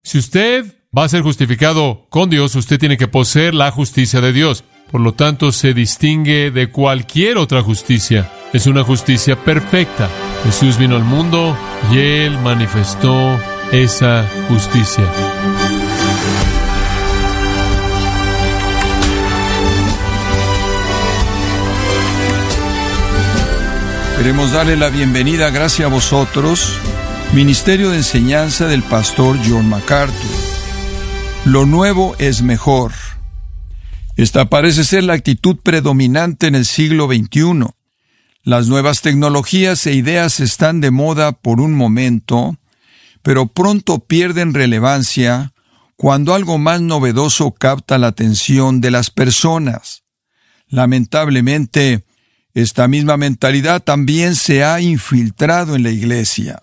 Si usted va a ser justificado con Dios, usted tiene que poseer la justicia de Dios. Por lo tanto, se distingue de cualquier otra justicia. Es una justicia perfecta. Jesús vino al mundo y Él manifestó esa justicia. Queremos darle la bienvenida, gracias a vosotros, Ministerio de Enseñanza del Pastor John MacArthur. Lo nuevo es mejor. Esta parece ser la actitud predominante en el siglo XXI. Las nuevas tecnologías e ideas están de moda por un momento, pero pronto pierden relevancia cuando algo más novedoso capta la atención de las personas. Lamentablemente, esta misma mentalidad también se ha infiltrado en la iglesia.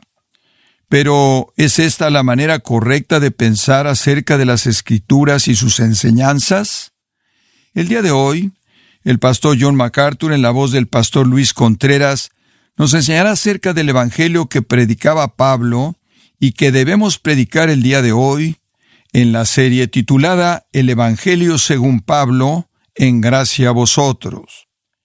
Pero, ¿es esta la manera correcta de pensar acerca de las Escrituras y sus enseñanzas? El día de hoy, el pastor John MacArthur, en la voz del pastor Luis Contreras, nos enseñará acerca del Evangelio que predicaba Pablo y que debemos predicar el día de hoy en la serie titulada El Evangelio según Pablo, en gracia a vosotros.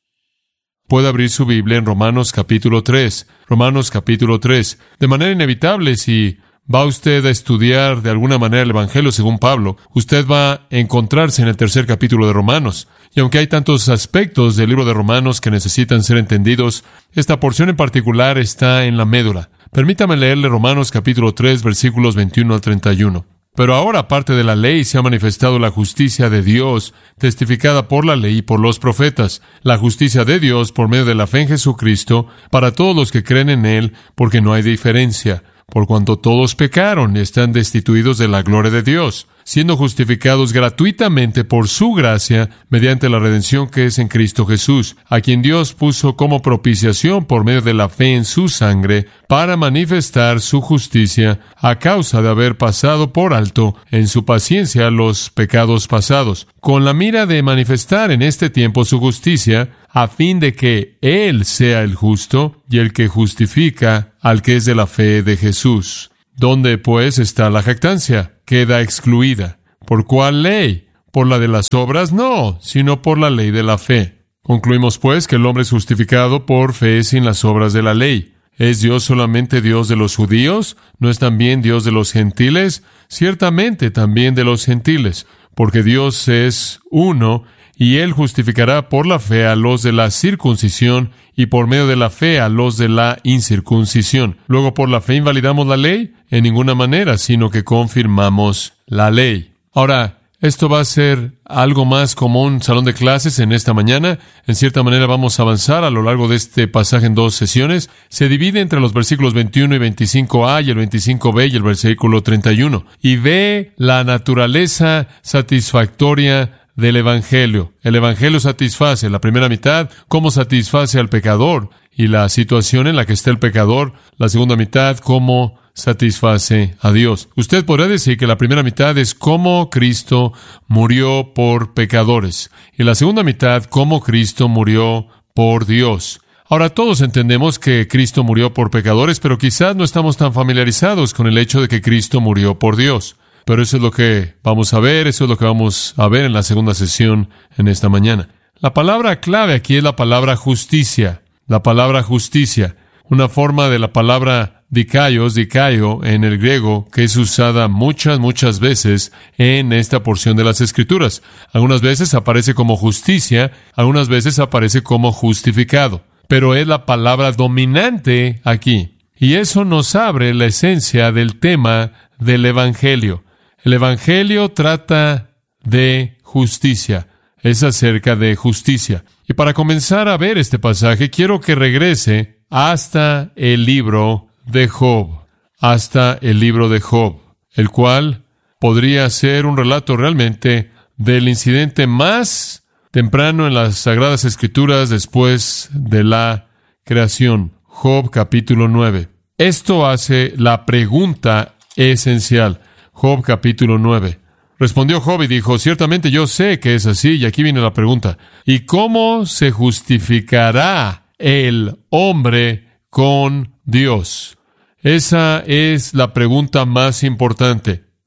Puede abrir su Biblia en Romanos capítulo 3. Romanos capítulo 3. De manera inevitable, si va usted a estudiar de alguna manera el Evangelio según Pablo, usted va a encontrarse en el tercer capítulo de Romanos. Y aunque hay tantos aspectos del libro de Romanos que necesitan ser entendidos, esta porción en particular está en la médula. Permítame leerle Romanos capítulo 3, versículos 21 al 31. Pero ahora, aparte de la ley, se ha manifestado la justicia de Dios, testificada por la ley y por los profetas, la justicia de Dios por medio de la fe en Jesucristo, para todos los que creen en Él, porque no hay diferencia, por cuanto todos pecaron y están destituidos de la gloria de Dios, siendo justificados gratuitamente por su gracia, mediante la redención que es en Cristo Jesús, a quien Dios puso como propiciación por medio de la fe en su sangre, para manifestar su justicia, a causa de haber pasado por alto en su paciencia los pecados pasados, con la mira de manifestar en este tiempo su justicia, a fin de que Él sea el justo y el que justifica al que es de la fe de Jesús. ¿Dónde, pues, está la jactancia? Queda excluida. ¿Por cuál ley? ¿Por la de las obras? No, sino por la ley de la fe. Concluimos, pues, que el hombre es justificado por fe sin las obras de la ley. ¿Es Dios solamente Dios de los judíos? ¿No es también Dios de los gentiles? Ciertamente también de los gentiles, porque Dios es uno, y Él justificará por la fe a los de la circuncisión y por medio de la fe a los de la incircuncisión. Luego, ¿por la fe invalidamos la ley? En ninguna manera, sino que confirmamos la ley. Ahora, esto va a ser algo más como un salón de clases en esta mañana. En cierta manera vamos a avanzar a lo largo de este pasaje en dos sesiones. Se divide entre los versículos 21 y 25a y el 25b y el versículo 31. Y ve la naturaleza satisfactoria del Evangelio. El Evangelio satisface la primera mitad, cómo satisface al pecador y la situación en la que está el pecador. La segunda mitad, cómo satisface a Dios. Usted podrá decir que la primera mitad es cómo Cristo murió por pecadores y la segunda mitad, cómo Cristo murió por Dios. Ahora, todos entendemos que Cristo murió por pecadores, pero quizás no estamos tan familiarizados con el hecho de que Cristo murió por Dios. Pero eso es lo que vamos a ver, eso es lo que vamos a ver en la segunda sesión en esta mañana. La palabra clave aquí es la palabra justicia. La palabra justicia, una forma de la palabra dikaio en el griego, que es usada muchas veces en esta porción de las Escrituras. Algunas veces aparece como justicia, algunas veces aparece como justificado. Pero es la palabra dominante aquí. Y eso nos abre la esencia del tema del Evangelio. El Evangelio trata de justicia, es acerca de justicia. Y para comenzar a ver este pasaje, quiero que regrese hasta el libro de Job, el cual podría ser un relato realmente del incidente más temprano en las Sagradas Escrituras después de la creación. Job capítulo 9. Esto hace la pregunta esencial. Job capítulo 9. Respondió Job y dijo, ciertamente yo sé que es así, y aquí viene la pregunta. ¿Y cómo se justificará el hombre con Dios? Esa es la pregunta más importante.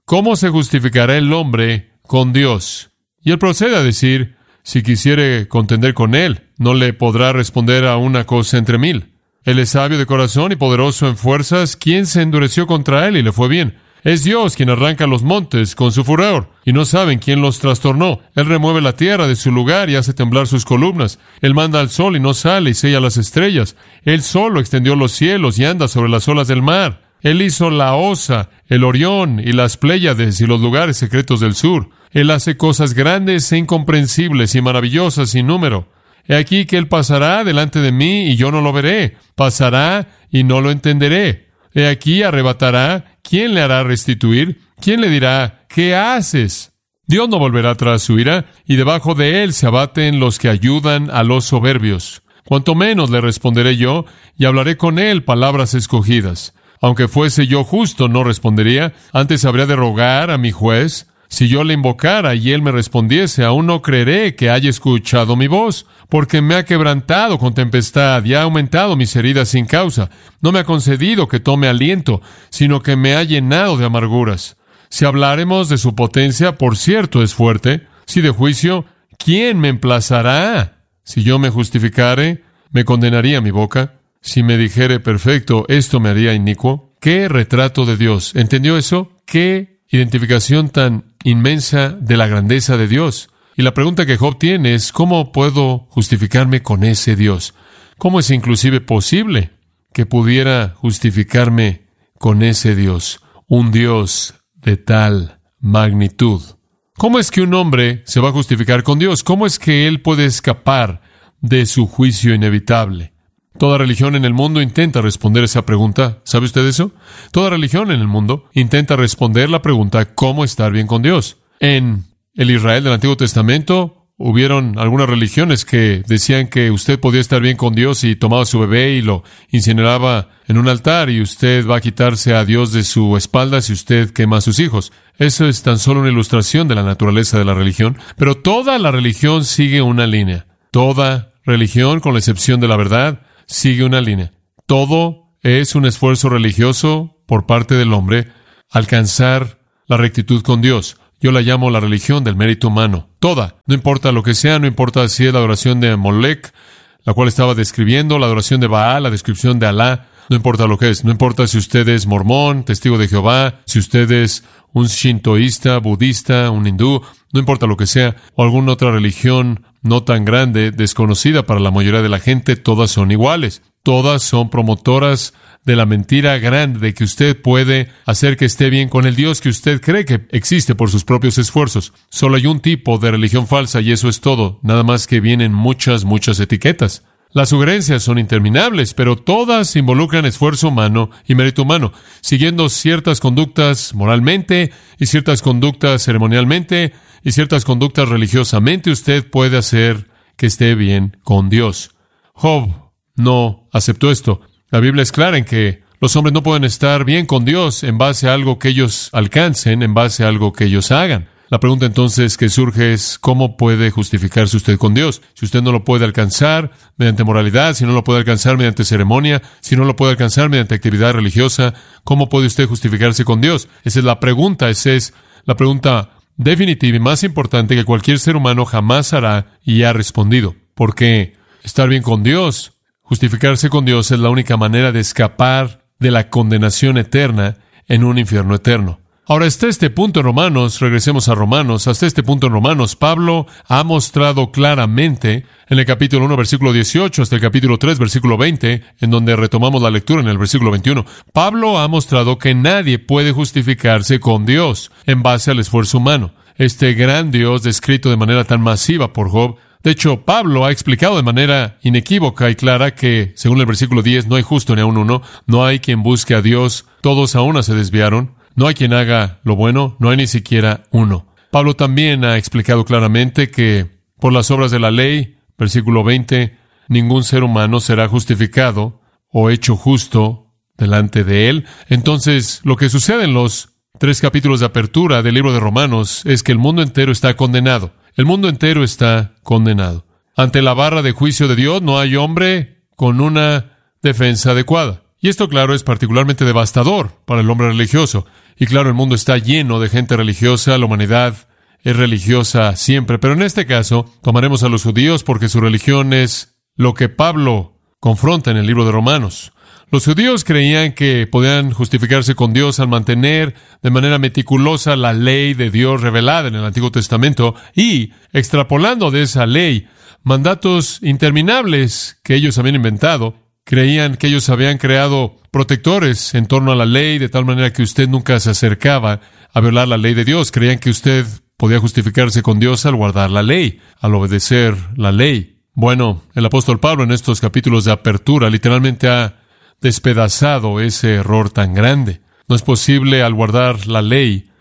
¿cómo se justificará el hombre con Dios? Y él procede a decir, si quisiere contender con él, no le podrá responder a una cosa entre mil. Él es sabio de corazón y poderoso en fuerzas. ¿Quién se endureció contra él y le fue bien? Es Dios quien arranca los montes con su furor, y no saben quién los trastornó. Él remueve la tierra de su lugar y hace temblar sus columnas. Él manda al sol y no sale y sella las estrellas. Él solo extendió los cielos y anda sobre las olas del mar. Él hizo la Osa, el Orión y las Pléyades y los lugares secretos del sur. Él hace cosas grandes e incomprensibles y maravillosas sin número. He aquí que Él pasará delante de mí y yo no lo veré. Pasará y no lo entenderé. He aquí arrebatará. ¿Quién le hará restituir? ¿Quién le dirá, ¿qué haces? Dios no volverá tras su ira, y debajo de Él se abaten los que ayudan a los soberbios. Cuanto menos le responderé yo, y hablaré con Él palabras escogidas. Aunque fuese yo justo, no respondería. Antes habría de rogar a mi juez. Si yo le invocara y él me respondiese, aún no creeré que haya escuchado mi voz, porque me ha quebrantado con tempestad y ha aumentado mis heridas sin causa. No me ha concedido que tome aliento, sino que me ha llenado de amarguras. Si hablaremos de su potencia, por cierto es fuerte. Si de juicio, ¿quién me emplazará? Si yo me justificare, me condenaría mi boca. Si me dijere perfecto, esto me haría inicuo. ¡Qué retrato de Dios! ¿Entendió eso? ¡Qué identificación tan inmensa de la grandeza de Dios! Y la pregunta que Job tiene es, ¿cómo puedo justificarme con ese Dios? ¿Cómo es inclusive posible que pudiera justificarme con ese Dios? Un Dios de tal magnitud. ¿Cómo es que un hombre se va a justificar con Dios? ¿Cómo es que él puede escapar de su juicio inevitable? Toda religión en el mundo intenta responder esa pregunta. ¿Sabe usted eso? Toda religión en el mundo intenta responder la pregunta, ¿cómo estar bien con Dios? En el Israel del Antiguo Testamento, hubieron algunas religiones que decían que usted podía estar bien con Dios si tomaba a su bebé y lo incineraba en un altar, y usted va a quitarse a Dios de su espalda si usted quema a sus hijos. Eso es tan solo una ilustración de la naturaleza de la religión. Pero toda la religión sigue una línea. Toda religión, con la excepción de la verdad, sigue una línea. Todo es un esfuerzo religioso por parte del hombre alcanzar la rectitud con Dios. Yo la llamo la religión del mérito humano. Toda. No importa lo que sea, no importa si es la adoración de Molec, la cual estaba describiendo, la adoración de Baal, la descripción de Alá. No importa lo que es. No importa si usted es mormón, testigo de Jehová, si usted es un shintoísta, budista, un hindú, no importa lo que sea, o alguna otra religión no tan grande, desconocida para la mayoría de la gente, todas son iguales. Todas son promotoras de la mentira grande de que usted puede hacer que esté bien con el Dios que usted cree que existe por sus propios esfuerzos. Solo hay un tipo de religión falsa y eso es todo. Nada más que vienen muchas etiquetas. Las sugerencias son interminables, pero todas involucran esfuerzo humano y mérito humano, siguiendo ciertas conductas moralmente y ciertas conductas ceremonialmente y ciertas conductas religiosamente. Usted puede hacer que esté bien con Dios. Job no aceptó esto. La Biblia es clara en que los hombres no pueden estar bien con Dios en base a algo que ellos alcancen, en base a algo que ellos hagan. La pregunta entonces que surge es, ¿cómo puede justificarse usted con Dios? Si usted no lo puede alcanzar mediante moralidad, si no lo puede alcanzar mediante ceremonia, si no lo puede alcanzar mediante actividad religiosa, ¿cómo puede usted justificarse con Dios? Esa es la pregunta, esa es la pregunta definitiva y más importante que cualquier ser humano jamás hará y ha respondido. Porque estar bien con Dios, justificarse con Dios es la única manera de escapar de la condenación eterna en un infierno eterno. Ahora, hasta este punto en Romanos, regresemos a Romanos, hasta este punto en Romanos, Pablo ha mostrado claramente en el capítulo 1, versículo 18, hasta el capítulo 3, versículo 20, en donde retomamos la lectura en el versículo 21, Pablo ha mostrado que nadie puede justificarse con Dios en base al esfuerzo humano. Este gran Dios descrito de manera tan masiva por Job. De hecho, Pablo ha explicado de manera inequívoca y clara que, según el versículo 10, no hay justo ni aun uno, no hay quien busque a Dios, todos a una se desviaron. No hay quien haga lo bueno, no hay ni siquiera uno. Pablo también ha explicado claramente que por las obras de la ley, versículo 20, ningún ser humano será justificado o hecho justo delante de él. Entonces, lo que sucede en los 3 capítulos de apertura del libro de Romanos es que el mundo entero está condenado. El mundo entero está condenado. Ante la barra de juicio de Dios no hay hombre con una defensa adecuada. Y esto, claro, es particularmente devastador para el hombre religioso. Y claro, el mundo está lleno de gente religiosa, la humanidad es religiosa siempre. Pero en este caso, tomaremos a los judíos porque su religión es lo que Pablo confronta en el libro de Romanos. Los judíos creían que podían justificarse con Dios al mantener de manera meticulosa la ley de Dios revelada en el Antiguo Testamento y, extrapolando de esa ley, mandatos interminables que ellos habían inventado. Creían que ellos habían creado protectores en torno a la ley, de tal manera que usted nunca se acercaba a violar la ley de Dios. Creían que usted podía justificarse con Dios al guardar la ley, al obedecer la ley. Bueno, el apóstol Pablo en estos capítulos de apertura literalmente ha despedazado ese error tan grande. No es posible al guardar la ley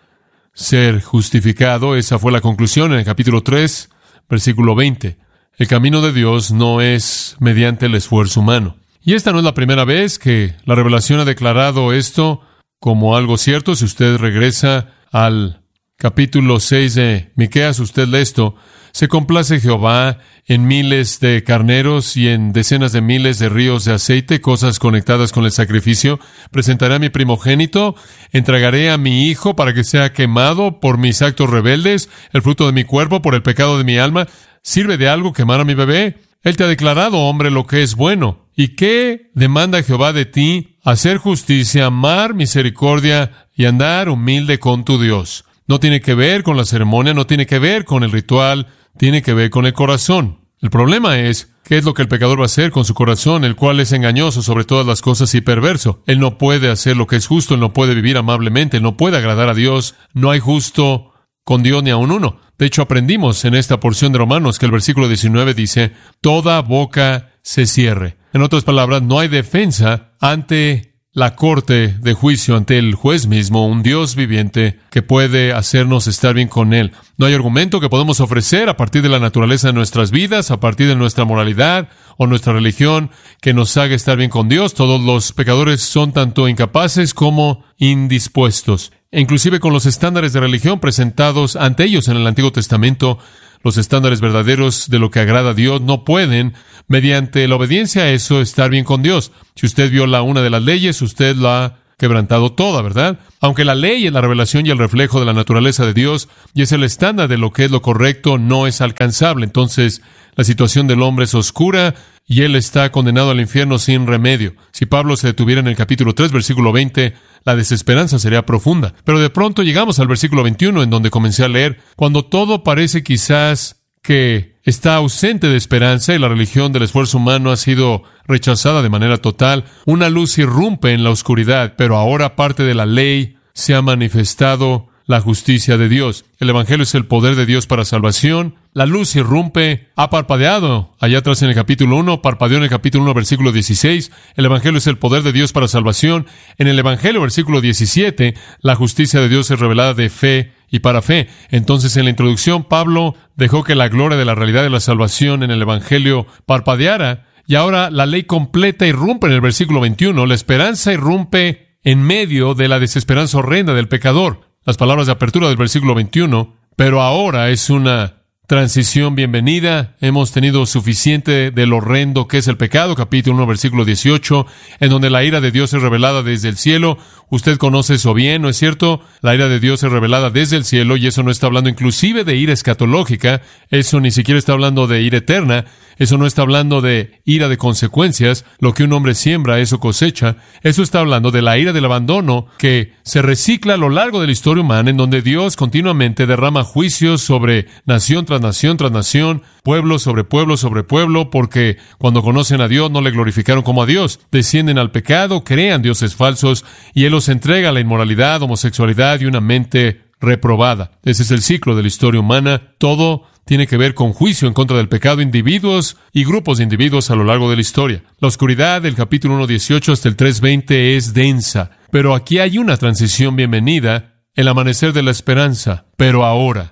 ser justificado. Esa fue la conclusión en el capítulo 3, versículo 20. El camino de Dios no es mediante el esfuerzo humano. Y esta no es la primera vez que la revelación ha declarado esto como algo cierto. Si usted regresa al capítulo 6 de Miqueas, usted lee esto: se complace Jehová en miles de carneros y en decenas de miles de ríos de aceite, cosas conectadas con el sacrificio. Presentaré a mi primogénito, entregaré a mi hijo para que sea quemado por mis actos rebeldes, el fruto de mi cuerpo por el pecado de mi alma. ¿Sirve de algo quemar a mi bebé? Él te ha declarado, hombre, lo que es bueno. ¿Y qué demanda Jehová de ti? Hacer justicia, amar misericordia y andar humilde con tu Dios. No tiene que ver con la ceremonia, no tiene que ver con el ritual, tiene que ver con el corazón. El problema es, ¿qué es lo que el pecador va a hacer con su corazón, el cual es engañoso sobre todas las cosas y perverso? Él no puede hacer lo que es justo, él no puede vivir amablemente, él no puede agradar a Dios. No hay justo con Dios ni aun uno. De hecho, aprendimos en esta porción de Romanos que el versículo 19 dice: toda boca se cierre. En otras palabras, no hay defensa ante la corte de juicio, ante el juez mismo, un Dios viviente que puede hacernos estar bien con Él. No hay argumento que podemos ofrecer a partir de la naturaleza de nuestras vidas, a partir de nuestra moralidad o nuestra religión, que nos haga estar bien con Dios. Todos los pecadores son tanto incapaces como indispuestos. E inclusive con los estándares de religión presentados ante ellos en el Antiguo Testamento, los estándares verdaderos de lo que agrada a Dios, no pueden, mediante la obediencia a eso, estar bien con Dios. Si usted viola una de las leyes, usted la ha quebrantado toda, ¿verdad? Aunque la ley es la revelación y el reflejo de la naturaleza de Dios, y es el estándar de lo que es lo correcto, no es alcanzable. Entonces, la situación del hombre es oscura y él está condenado al infierno sin remedio. Si Pablo se detuviera en el capítulo 3, versículo 20, la desesperanza sería profunda. Pero de pronto llegamos al versículo 21, en donde comencé a leer: cuando todo parece quizás que está ausente de esperanza y la religión del esfuerzo humano ha sido rechazada de manera total, una luz irrumpe en la oscuridad, pero ahora, aparte de la ley, se ha manifestado la justicia de Dios. El Evangelio es el poder de Dios para salvación. La luz irrumpe, ha parpadeado allá atrás en el capítulo 1, parpadeó en el capítulo 1, versículo 16. El Evangelio es el poder de Dios para salvación. En el Evangelio, versículo 17, la justicia de Dios es revelada de fe y para fe. Entonces, en la introducción, Pablo dejó que la gloria de la realidad de la salvación en el Evangelio parpadeara, y ahora la ley completa irrumpe en el versículo 21. La esperanza irrumpe en medio de la desesperanza horrenda del pecador. Las palabras de apertura del versículo 21, pero ahora es una transición bienvenida. Hemos tenido suficiente del horrendo que es el pecado, capítulo 1, versículo 18, en donde la ira de Dios es revelada desde el cielo. Usted conoce eso bien, ¿no es cierto? La ira de Dios es revelada desde el cielo, y eso no está hablando inclusive de ira escatológica, eso ni siquiera está hablando de ira eterna, eso no está hablando de ira de consecuencias. Lo que un hombre siembra, eso cosecha. Eso está hablando de la ira del abandono que se recicla a lo largo de la historia humana, en donde Dios continuamente derrama juicios sobre nación tras nación tras nación, pueblo sobre pueblo sobre pueblo, porque cuando conocen a Dios no le glorificaron como a Dios. Descienden al pecado, crean dioses falsos, y Él los entrega a la inmoralidad, homosexualidad y una mente reprobada. Ese es el ciclo de la historia humana. Todo tiene que ver con juicio en contra del pecado, individuos y grupos de individuos a lo largo de la historia. La oscuridad del capítulo 1:18 hasta el 3:20 es densa, pero aquí hay una transición bienvenida, el amanecer de la esperanza. Pero ahora,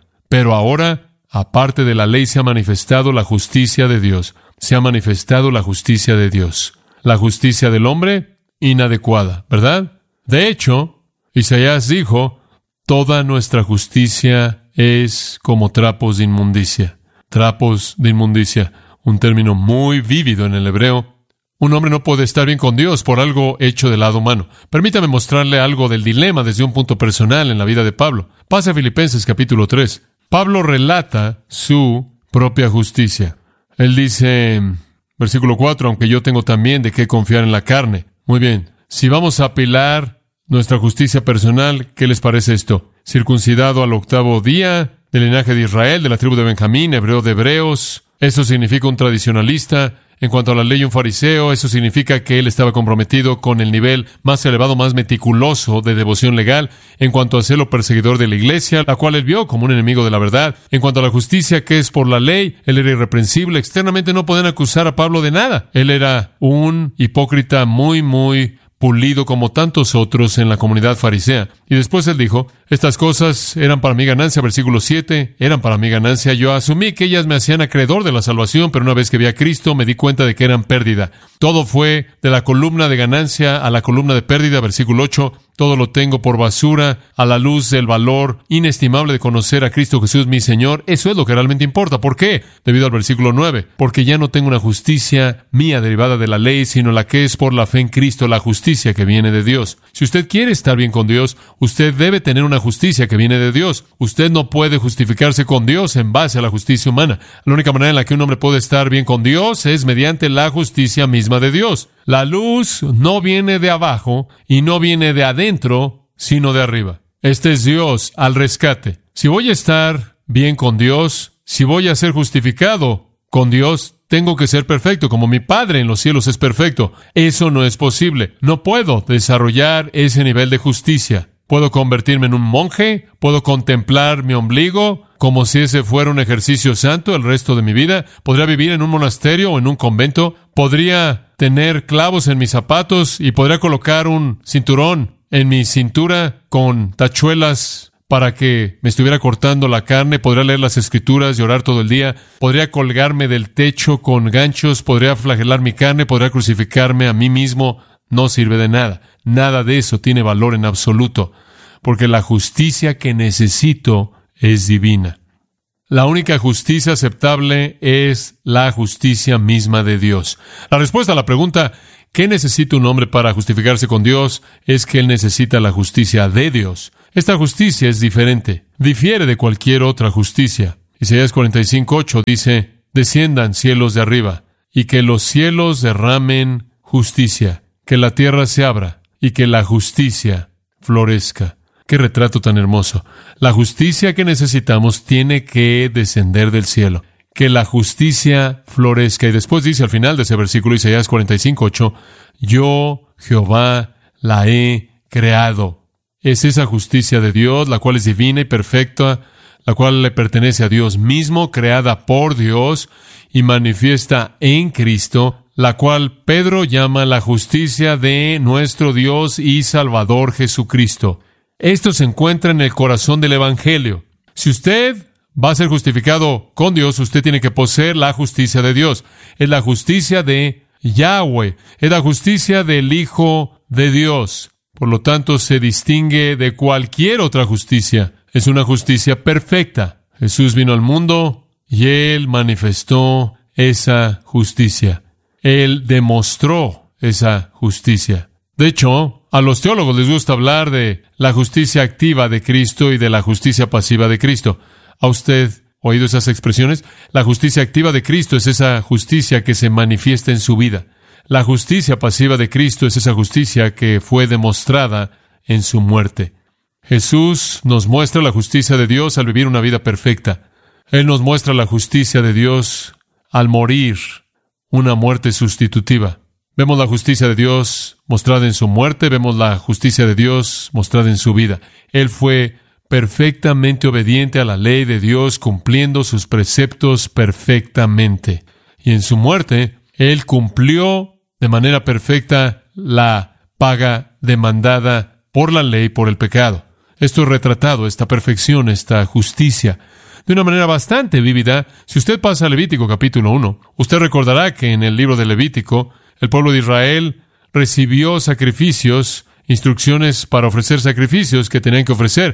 aparte de la ley, se ha manifestado la justicia de Dios. Se ha manifestado la justicia de Dios. La justicia del hombre, inadecuada, ¿verdad? De hecho, Isaías dijo: toda nuestra justicia es como trapos de inmundicia. Trapos de inmundicia, un término muy vívido en el hebreo, Un hombre no puede estar bien con Dios por algo hecho del lado humano. Permítame mostrarle algo del dilema desde un punto personal en la vida de Pablo. Pasa a Filipenses capítulo 3. Pablo relata su propia justicia. Él dice, versículo 4, aunque yo tengo también de qué confiar en la carne. Muy bien, si vamos a apelar nuestra justicia personal, ¿qué les parece esto? Circuncidado al 8º día, del linaje de Israel, de la tribu de Benjamín, hebreo de hebreos. Eso significa un tradicionalista. En cuanto a la ley, un fariseo. Eso significa que él estaba comprometido con el nivel más elevado, más meticuloso de devoción legal. En cuanto a celo perseguidor de la iglesia, la cual él vio como un enemigo de la verdad. En cuanto a la justicia que es por la ley, él era irreprensible. Externamente no podían acusar a Pablo de nada. Él era un hipócrita muy pulido como tantos otros en la comunidad farisea. Y después él dijo, estas cosas eran para mi ganancia, versículo 7, eran para mi ganancia. Yo asumí que ellas me hacían acreedor de la salvación, pero una vez que vi a Cristo me di cuenta de que eran pérdida. Todo fue de la columna de ganancia a la columna de pérdida, versículo 8. Todo lo tengo por basura a la luz del valor inestimable de conocer a Cristo Jesús mi Señor. Eso es lo que realmente importa. ¿Por qué? Debido al versículo 9. Porque ya no tengo una justicia mía derivada de la ley, sino la que es por la fe en Cristo, la justicia que viene de Dios. Si usted quiere estar bien con Dios, usted debe tener una justicia que viene de Dios. Usted no puede justificarse con Dios en base a la justicia humana. La única manera en la que un hombre puede estar bien con Dios es mediante la justicia misma de Dios. La luz no viene de abajo y no viene de adentro, sino de arriba. Este es Dios al rescate. Si voy a estar bien con Dios, si voy a ser justificado con Dios, tengo que ser perfecto, como mi Padre en los cielos es perfecto. Eso no es posible. No puedo desarrollar ese nivel de justicia. Puedo convertirme en un monje, puedo contemplar mi ombligo como si ese fuera un ejercicio santo el resto de mi vida. Podría vivir en un monasterio o en un convento. Podría tener clavos en mis zapatos y podría colocar un cinturón en mi cintura con tachuelas para que me estuviera cortando la carne. Podría leer las Escrituras y orar todo el día. Podría colgarme del techo con ganchos. Podría flagelar mi carne. Podría crucificarme a mí mismo. No sirve de nada. Nada de eso tiene valor en absoluto, porque la justicia que necesito es divina. La única justicia aceptable es la justicia misma de Dios. La respuesta a la pregunta, ¿qué necesita un hombre para justificarse con Dios?, es que él necesita la justicia de Dios. Esta justicia es diferente, difiere de cualquier otra justicia. Isaías 45:8 dice, desciendan cielos de arriba, y que los cielos derramen justicia, que la tierra se abra, y que la justicia florezca. ¡Qué retrato tan hermoso! La justicia que necesitamos tiene que descender del cielo. Que la justicia florezca. Y después dice al final de ese versículo, Isaías 45:8, yo, Jehová, la he creado. Es esa justicia de Dios, la cual es divina y perfecta, la cual le pertenece a Dios mismo, creada por Dios y manifiesta en Cristo, la cual Pedro llama la justicia de nuestro Dios y Salvador Jesucristo. Esto se encuentra en el corazón del Evangelio. Si usted va a ser justificado con Dios, usted tiene que poseer la justicia de Dios. Es la justicia de Yahweh, es la justicia del Hijo de Dios. Por lo tanto, se distingue de cualquier otra justicia. Es una justicia perfecta. Jesús vino al mundo y Él manifestó esa justicia. Él demostró esa justicia. De hecho, a los teólogos les gusta hablar de la justicia activa de Cristo y de la justicia pasiva de Cristo. ¿Ha usted oído esas expresiones? La justicia activa de Cristo es esa justicia que se manifiesta en su vida. La justicia pasiva de Cristo es esa justicia que fue demostrada en su muerte. Jesús nos muestra la justicia de Dios al vivir una vida perfecta. Él nos muestra la justicia de Dios al morir una muerte sustitutiva. Vemos la justicia de Dios mostrada en su muerte, vemos la justicia de Dios mostrada en su vida. Él fue perfectamente obediente a la ley de Dios, cumpliendo sus preceptos perfectamente. Y en su muerte, Él cumplió de manera perfecta la paga demandada por la ley, por el pecado. Esto es retratado, esta perfección, esta justicia, de una manera bastante vívida. Si usted pasa a Levítico capítulo 1, usted recordará que en el libro de Levítico, el pueblo de Israel recibió sacrificios, instrucciones para ofrecer sacrificios que tenían que ofrecer.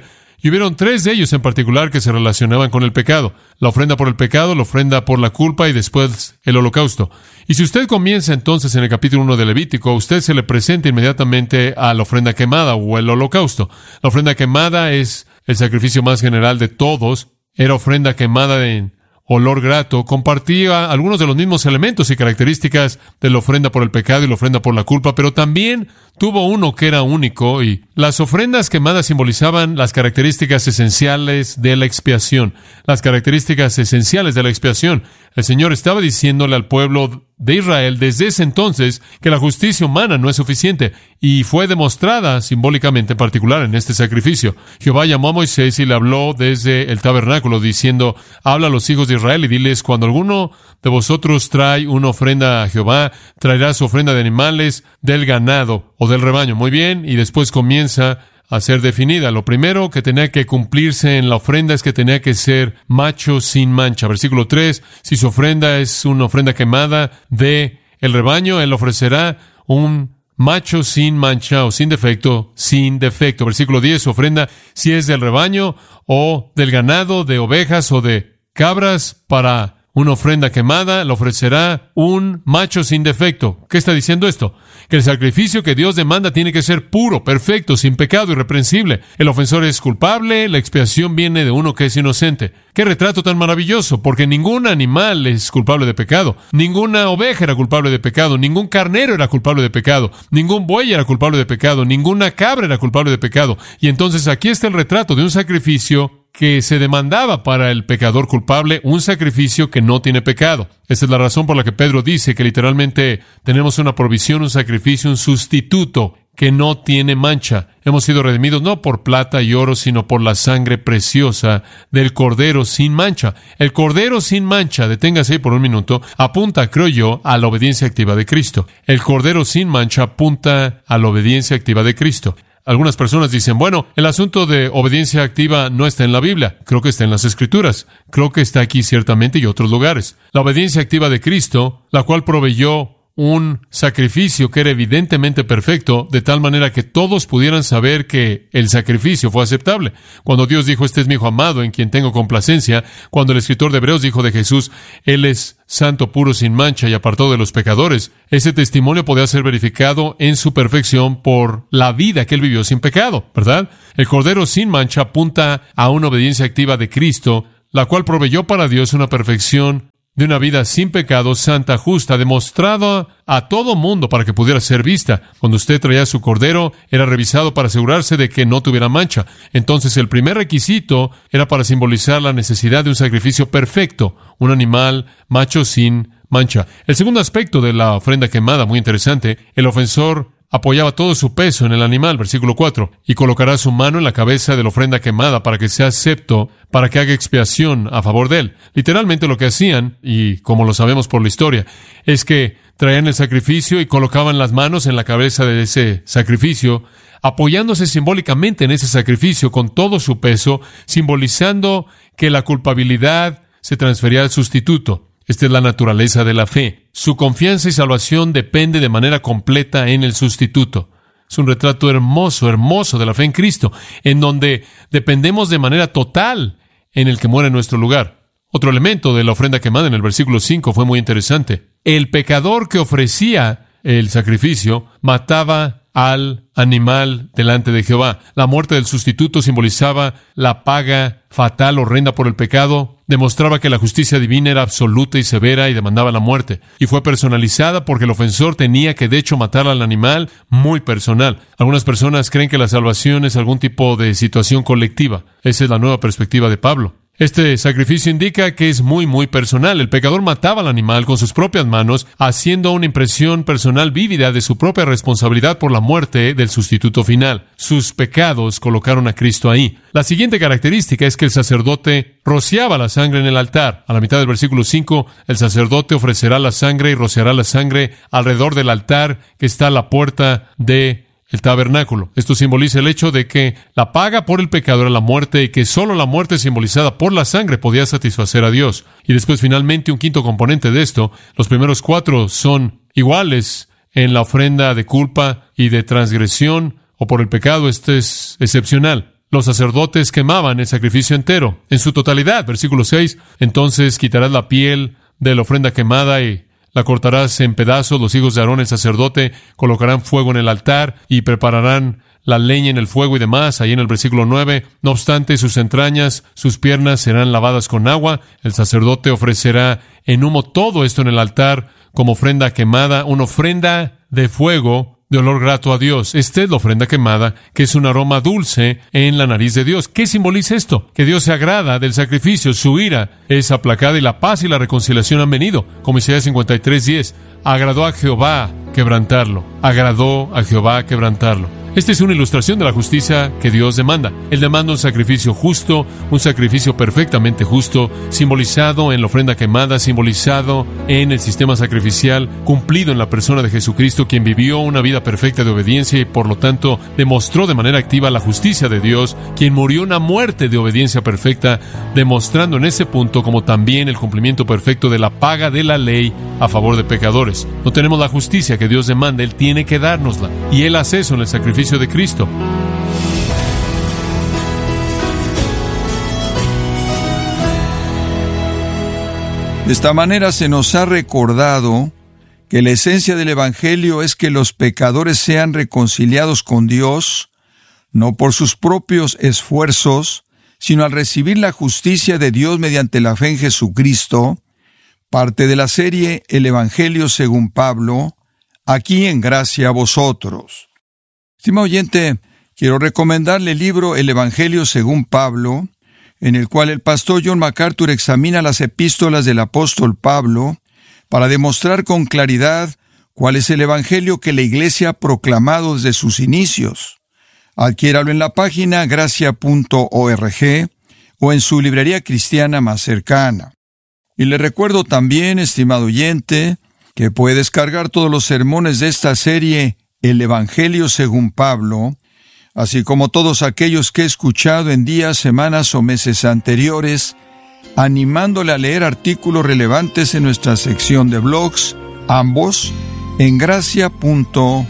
Y hubieron 3 de ellos en particular que se relacionaban con el pecado. La ofrenda por el pecado, la ofrenda por la culpa y después el holocausto. Y si usted comienza entonces en el capítulo 1 de Levítico, a usted se le presenta inmediatamente a la ofrenda quemada o el holocausto. La ofrenda quemada es el sacrificio más general de todos. Era ofrenda quemada en olor grato, compartía algunos de los mismos elementos y características de la ofrenda por el pecado y la ofrenda por la culpa, pero también tuvo uno que era único, y las ofrendas quemadas simbolizaban las características esenciales de la expiación. Las características esenciales de la expiación. El Señor estaba diciéndole al pueblo de Israel desde ese entonces que la justicia humana no es suficiente, y fue demostrada simbólicamente en particular en este sacrificio. Jehová llamó a Moisés y le habló desde el tabernáculo diciendo: habla a los hijos de Israel y diles: cuando alguno de vosotros trae una ofrenda a Jehová, traerá su ofrenda de animales del ganado o del rebaño. Muy bien, y después comienza a ser definida. Lo primero que tenía que cumplirse en la ofrenda es que tenía que ser macho sin mancha. Versículo 3, si su ofrenda es una ofrenda quemada de el rebaño, él ofrecerá un macho sin mancha o sin defecto, sin defecto. Versículo 10, su ofrenda, si es del rebaño o del ganado, de ovejas o de cabras, para una ofrenda quemada, le ofrecerá un macho sin defecto. ¿Qué está diciendo esto? Que el sacrificio que Dios demanda tiene que ser puro, perfecto, sin pecado, irreprensible. El ofensor es culpable, la expiación viene de uno que es inocente. ¡Qué retrato tan maravilloso! Porque ningún animal es culpable de pecado. Ninguna oveja era culpable de pecado. Ningún carnero era culpable de pecado. Ningún buey era culpable de pecado. Ninguna cabra era culpable de pecado. Y entonces aquí está el retrato de un sacrificio que se demandaba para el pecador culpable, un sacrificio que no tiene pecado. Esa es la razón por la que Pedro dice que literalmente tenemos una provisión, un sacrificio, un sustituto que no tiene mancha. Hemos sido redimidos no por plata y oro, sino por la sangre preciosa del Cordero sin mancha. El Cordero sin mancha, deténgase ahí por un minuto, apunta, creo yo, a la obediencia activa de Cristo. El Cordero sin mancha apunta a la obediencia activa de Cristo. Algunas personas dicen, bueno, el asunto de obediencia activa no está en la Biblia. Creo que está en las Escrituras. Creo que está aquí ciertamente y otros lugares. La obediencia activa de Cristo, la cual proveyó un sacrificio que era evidentemente perfecto, de tal manera que todos pudieran saber que el sacrificio fue aceptable. Cuando Dios dijo, este es mi hijo amado en quien tengo complacencia, cuando el escritor de Hebreos dijo de Jesús, Él es santo, puro, sin mancha y apartado de los pecadores, ese testimonio podía ser verificado en su perfección por la vida que Él vivió sin pecado, ¿verdad? El Cordero sin mancha apunta a una obediencia activa de Cristo, la cual proveyó para Dios una perfección de una vida sin pecado, santa, justa, demostrada a todo mundo para que pudiera ser vista. Cuando usted traía su cordero, era revisado para asegurarse de que no tuviera mancha. Entonces, el primer requisito era para simbolizar la necesidad de un sacrificio perfecto, un animal macho sin mancha. El segundo aspecto de la ofrenda quemada, muy interesante, el ofensor apoyaba todo su peso en el animal, versículo 4, y colocará su mano en la cabeza de la ofrenda quemada para que sea acepto, para que haga expiación a favor de él. Literalmente lo que hacían, y como lo sabemos por la historia, es que traían el sacrificio y colocaban las manos en la cabeza de ese sacrificio, apoyándose simbólicamente en ese sacrificio con todo su peso, simbolizando que la culpabilidad se transfería al sustituto. Esta es la naturaleza de la fe. Su confianza y salvación depende de manera completa en el sustituto. Es un retrato hermoso, hermoso de la fe en Cristo, en donde dependemos de manera total en el que muere en nuestro lugar. Otro elemento de la ofrenda quemada en el versículo 5 fue muy interesante. El pecador que ofrecía el sacrificio mataba al animal delante de Jehová. La muerte del sustituto simbolizaba la paga fatal, horrenda por el pecado. Demostraba que la justicia divina era absoluta y severa y demandaba la muerte. Y fue personalizada porque el ofensor tenía que, de hecho, matar al animal, muy personal. Algunas personas creen que la salvación es algún tipo de situación colectiva. Esa es la nueva perspectiva de Pablo. Este sacrificio indica que es muy, muy personal. El pecador mataba al animal con sus propias manos, haciendo una impresión personal vívida de su propia responsabilidad por la muerte del sustituto final. Sus pecados colocaron a Cristo ahí. La siguiente característica es que el sacerdote rociaba la sangre en el altar. A la mitad del versículo 5, el sacerdote ofrecerá la sangre y rociará la sangre alrededor del altar que está a la puerta de el tabernáculo. Esto simboliza el hecho de que la paga por el pecado era la muerte y que solo la muerte simbolizada por la sangre podía satisfacer a Dios. Y después, finalmente, un quinto componente de esto. Los primeros 4 son iguales en la ofrenda de culpa y de transgresión o por el pecado. Este es excepcional. Los sacerdotes quemaban el sacrificio entero, en su totalidad. Versículo 6, entonces quitarás la piel de la ofrenda quemada y la cortarás en pedazos. Los hijos de Aarón, el sacerdote, colocarán fuego en el altar y prepararán la leña en el fuego y demás. Ahí en el versículo 9, no obstante, sus entrañas, sus piernas serán lavadas con agua. El sacerdote ofrecerá en humo todo esto en el altar como ofrenda quemada, una ofrenda de fuego de olor grato a Dios. Esta es la ofrenda quemada, que es un aroma dulce en la nariz de Dios. ¿Qué simboliza esto? Que Dios se agrada del sacrificio, su ira es aplacada y la paz y la reconciliación han venido. Como Isaías 53:10, agradó a Jehová quebrantarlo. Agradó a Jehová quebrantarlo. Esta es una ilustración de la justicia que Dios demanda. Él demanda un sacrificio justo, un sacrificio perfectamente justo, simbolizado en la ofrenda quemada, simbolizado en el sistema sacrificial, cumplido en la persona de Jesucristo, quien vivió una vida perfecta de obediencia y por lo tanto demostró de manera activa la justicia de Dios, quien murió una muerte de obediencia perfecta, demostrando en ese punto como también el cumplimiento perfecto de la paga de la ley a favor de pecadores. No tenemos la justicia que Dios demanda, Él tiene que dárnosla, y Él hace eso en el sacrificio de Cristo. De esta manera se nos ha recordado que la esencia del Evangelio es que los pecadores sean reconciliados con Dios, no por sus propios esfuerzos, sino al recibir la justicia de Dios mediante la fe en Jesucristo, parte de la serie El Evangelio según Pablo, aquí en Gracia a Vosotros. Estimado oyente, quiero recomendarle el libro El Evangelio según Pablo, en el cual el pastor John MacArthur examina las epístolas del apóstol Pablo para demostrar con claridad cuál es el Evangelio que la Iglesia ha proclamado desde sus inicios. Adquiéralo en la página gracia.org o en su librería cristiana más cercana. Y le recuerdo también, estimado oyente, que puede descargar todos los sermones de esta serie El Evangelio según Pablo, así como todos aquellos que he escuchado en días, semanas o meses anteriores, animándole a leer artículos relevantes en nuestra sección de blogs, ambos en gracia.org.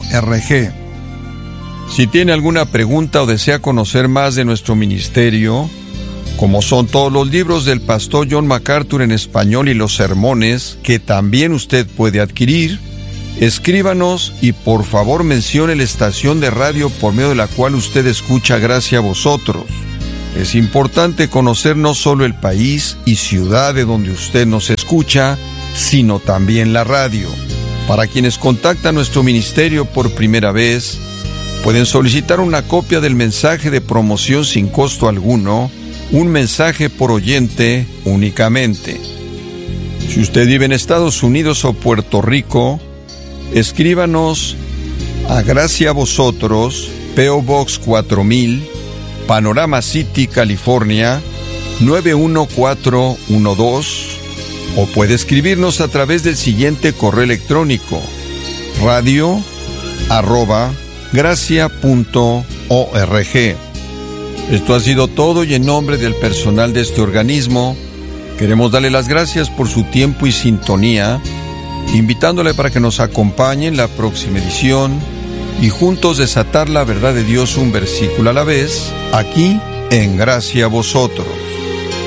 Si tiene alguna pregunta o desea conocer más de nuestro ministerio, como son todos los libros del pastor John MacArthur en español y los sermones que también usted puede adquirir, escríbanos y por favor mencione la estación de radio por medio de la cual usted escucha Gracia a Vosotros. Es importante conocer no solo el país y ciudad de donde usted nos escucha, sino también la radio. Para quienes contactan nuestro ministerio por primera vez, pueden solicitar una copia del mensaje de promoción sin costo alguno, un mensaje por oyente únicamente. Si usted vive en Estados Unidos o Puerto Rico, escríbanos a Gracia a Vosotros, P.O. Box 4000, Panorama City, California, 91412, o puede escribirnos a través del siguiente correo electrónico: radio@gracia.org. Esto ha sido todo y en nombre del personal de este organismo, queremos darle las gracias por su tiempo y sintonía, invitándole para que nos acompañe en la próxima edición y juntos desatar la verdad de Dios un versículo a la vez, aquí en Gracia a Vosotros.